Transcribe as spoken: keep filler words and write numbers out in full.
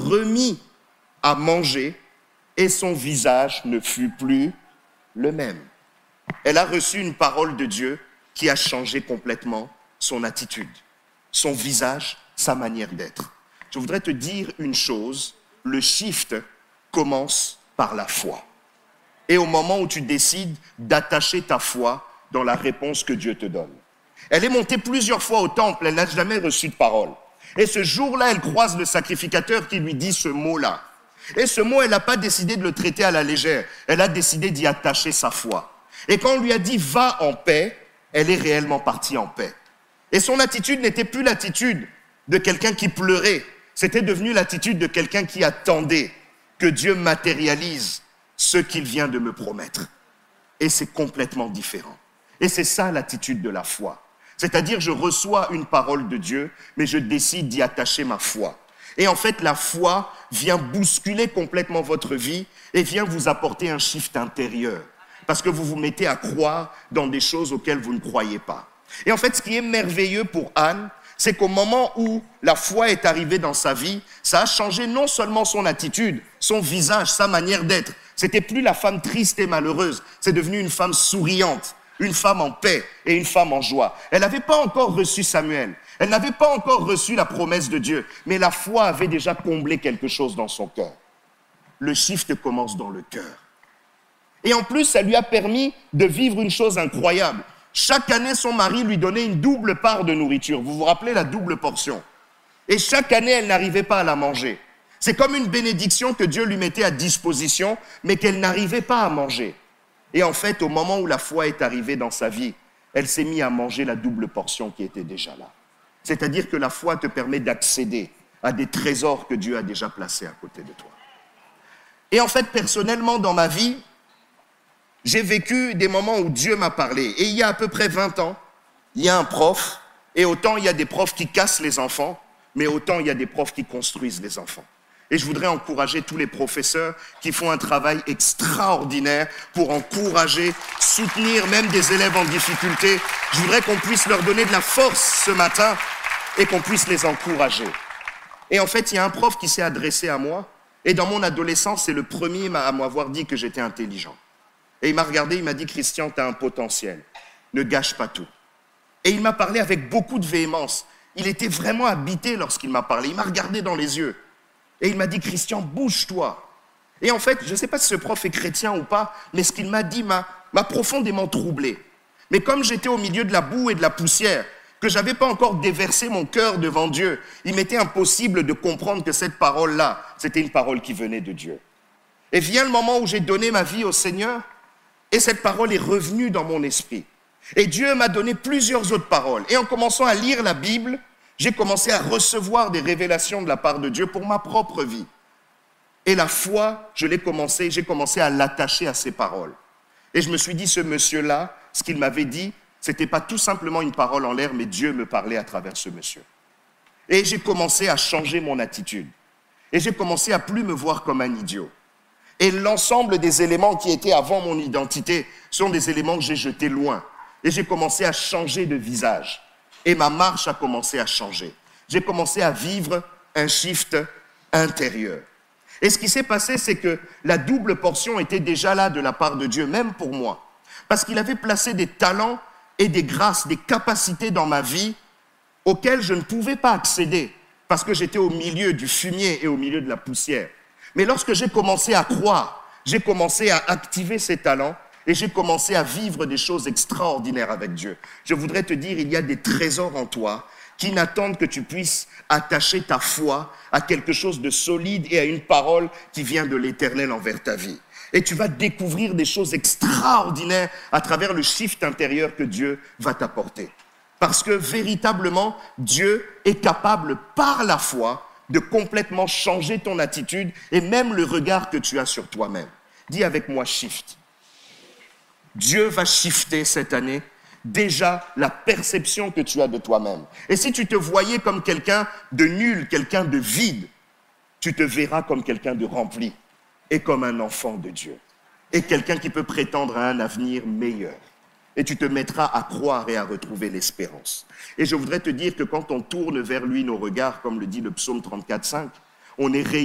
remit à manger et son visage ne fut plus le même. Elle a reçu une parole de Dieu qui a changé complètement son attitude, son visage, sa manière d'être. Je voudrais te dire une chose, le shift commence par la foi. Et au moment où tu décides d'attacher ta foi dans la réponse que Dieu te donne. Elle est montée plusieurs fois au temple, elle n'a jamais reçu de parole. Et ce jour-là, elle croise le sacrificateur qui lui dit ce mot-là. Et ce mot, elle n'a pas décidé de le traiter à la légère, elle a décidé d'y attacher sa foi. Et quand on lui a dit « va en paix », elle est réellement partie en paix. Et son attitude n'était plus l'attitude de quelqu'un qui pleurait, c'était devenu l'attitude de quelqu'un qui attendait que Dieu matérialise ce qu'il vient de me promettre. Et c'est complètement différent. Et c'est ça l'attitude de la foi. C'est-à-dire, je reçois une parole de Dieu, mais je décide d'y attacher ma foi. Et en fait, la foi vient bousculer complètement votre vie et vient vous apporter un shift intérieur. Parce que vous vous mettez à croire dans des choses auxquelles vous ne croyez pas. Et en fait, ce qui est merveilleux pour Anne, c'est qu'au moment où la foi est arrivée dans sa vie, ça a changé non seulement son attitude, son visage, sa manière d'être. C'était plus la femme triste et malheureuse, c'est devenu une femme souriante, une femme en paix et une femme en joie. Elle n'avait pas encore reçu Samuel, elle n'avait pas encore reçu la promesse de Dieu, mais la foi avait déjà comblé quelque chose dans son cœur. Le shift commence dans le cœur. Et en plus, ça lui a permis de vivre une chose incroyable. Chaque année, son mari lui donnait une double part de nourriture. Vous vous rappelez la double portion? Et chaque année, elle n'arrivait pas à la manger. C'est comme une bénédiction que Dieu lui mettait à disposition, mais qu'elle n'arrivait pas à manger. Et en fait, au moment où la foi est arrivée dans sa vie, elle s'est mise à manger la double portion qui était déjà là. C'est-à-dire que la foi te permet d'accéder à des trésors que Dieu a déjà placés à côté de toi. Et en fait, personnellement, dans ma vie, j'ai vécu des moments où Dieu m'a parlé. Et il y a à peu près vingt ans, il y a un prof, et autant il y a des profs qui cassent les enfants, mais autant il y a des profs qui construisent les enfants. Et je voudrais encourager tous les professeurs qui font un travail extraordinaire pour encourager, soutenir même des élèves en difficulté. Je voudrais qu'on puisse leur donner de la force ce matin et qu'on puisse les encourager. Et en fait, il y a un prof qui s'est adressé à moi, et dans mon adolescence, c'est le premier à m'avoir dit que j'étais intelligent. Et il m'a regardé, il m'a dit « Christian, tu as un potentiel, ne gâche pas tout ». Et il m'a parlé avec beaucoup de véhémence. Il était vraiment habité lorsqu'il m'a parlé, il m'a regardé dans les yeux. Et il m'a dit « Christian, bouge-toi ». Et en fait, je ne sais pas si ce prof est chrétien ou pas, mais ce qu'il m'a dit m'a, m'a profondément troublé. Mais comme j'étais au milieu de la boue et de la poussière, que je n'avais pas encore déversé mon cœur devant Dieu, il m'était impossible de comprendre que cette parole-là, c'était une parole qui venait de Dieu. Et vient le moment où j'ai donné ma vie au Seigneur, et cette parole est revenue dans mon esprit. Et Dieu m'a donné plusieurs autres paroles. Et en commençant à lire la Bible, j'ai commencé à recevoir des révélations de la part de Dieu pour ma propre vie. Et la foi, je l'ai commencé, j'ai commencé à l'attacher à ces paroles. Et je me suis dit, ce monsieur-là, ce qu'il m'avait dit, ce n'était pas tout simplement une parole en l'air, mais Dieu me parlait à travers ce monsieur. Et j'ai commencé à changer mon attitude. Et j'ai commencé à plus me voir comme un idiot. Et l'ensemble des éléments qui étaient avant mon identité sont des éléments que j'ai jetés loin. Et j'ai commencé à changer de visage. Et ma marche a commencé à changer. J'ai commencé à vivre un shift intérieur. Et ce qui s'est passé, c'est que la double portion était déjà là de la part de Dieu, même pour moi. Parce qu'il avait placé des talents et des grâces, des capacités dans ma vie auxquelles je ne pouvais pas accéder parce que j'étais au milieu du fumier et au milieu de la poussière. Mais lorsque j'ai commencé à croire, j'ai commencé à activer ces talents et j'ai commencé à vivre des choses extraordinaires avec Dieu. Je voudrais te dire, il y a des trésors en toi qui n'attendent que tu puisses attacher ta foi à quelque chose de solide et à une parole qui vient de l'Éternel envers ta vie. Et tu vas découvrir des choses extraordinaires à travers le shift intérieur que Dieu va t'apporter. Parce que véritablement, Dieu est capable par la foi de complètement changer ton attitude et même le regard que tu as sur toi-même. Dis avec moi shift. Dieu va shifter cette année déjà la perception que tu as de toi-même. Et si tu te voyais comme quelqu'un de nul, quelqu'un de vide, tu te verras comme quelqu'un de rempli et comme un enfant de Dieu. Et quelqu'un qui peut prétendre à un avenir meilleur. Et tu te mettras à croire et à retrouver l'espérance. Et je voudrais te dire que quand on tourne vers lui nos regards, comme le dit le psaume trente-quatre cinq, on est rayé